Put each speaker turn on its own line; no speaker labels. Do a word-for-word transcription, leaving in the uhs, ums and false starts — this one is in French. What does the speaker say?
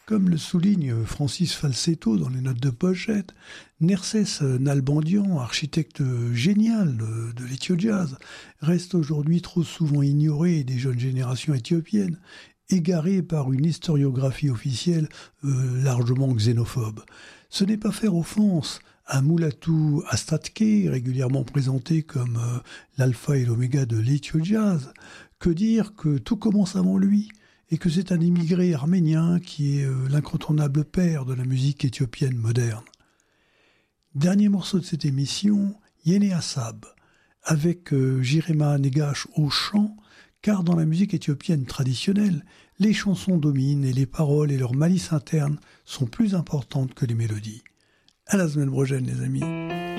Comme le souligne Francis Falsetto dans les notes de pochette, Nerses Nalbandian, architecte génial de l'Ethio Jazz, reste aujourd'hui trop souvent ignoré des jeunes générations éthiopiennes, égarées par une historiographie officielle euh, largement xénophobe. Ce n'est pas faire offense à Mulatu Astatke, régulièrement présenté comme euh, l'alpha et l'oméga de l'Ethio Jazz, que dire que tout commence avant lui et que c'est un immigré arménien qui est euh, l'incontournable père de la musique éthiopienne moderne. Dernier morceau de cette émission, Yene Assab, avec euh, Jirema Negash au chant, car dans la musique éthiopienne traditionnelle, les chansons dominent et les paroles et leur malice interne sont plus importantes que les mélodies. À la semaine prochaine, les amis.